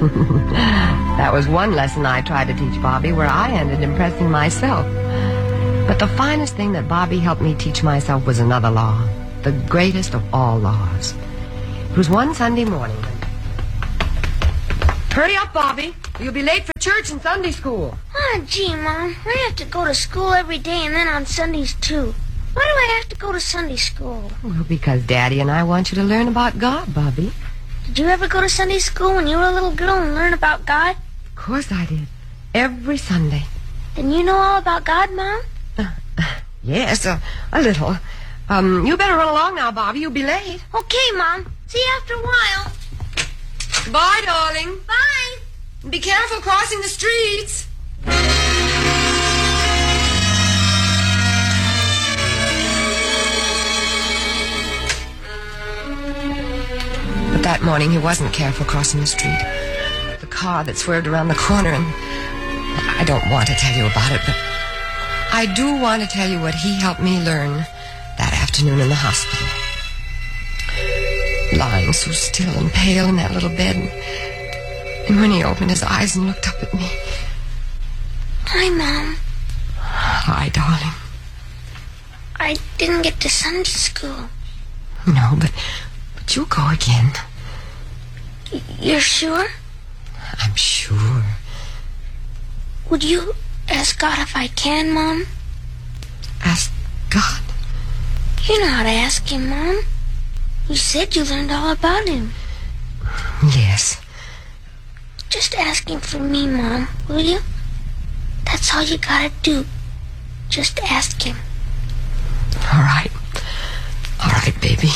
That was one lesson I tried to teach Bobby, where I ended impressing myself. But the finest thing that Bobby helped me teach myself was another law, the greatest of all laws. It was one Sunday morning. Hurry up, Bobby. You'll be late for church and Sunday school. Oh, gee, Mom. I have to go to school every day and then on Sundays, too. Why do I have to go to Sunday school? Well, because Daddy and I want you to learn about God, Bobby. Did you ever go to Sunday school when you were a little girl and learn about God? Of course I did. Every Sunday. Then you know all about God, Mom? Yes, a little. You better run along now, Bobby. You'll be late. Okay, Mom. See you after a while. Bye, darling. Bye. Be careful crossing the streets. But that morning he wasn't careful crossing the street. The car that swerved around the corner, and I don't want to tell you about it, but I do want to tell you what he helped me learn that afternoon in the hospital. Lying so still and pale in that little bed, and when he opened his eyes and looked up at me. Hi, Mom. Hi, darling. I didn't get to Sunday school. No, but you'll go again. You're sure? I'm sure. Would you ask God if I can, Mom? Ask God? You know how to ask him, Mom. You said you learned all about him. Yes. Just ask him for me, Mom, will you? That's all you gotta do. Just ask him. All right. All right, baby.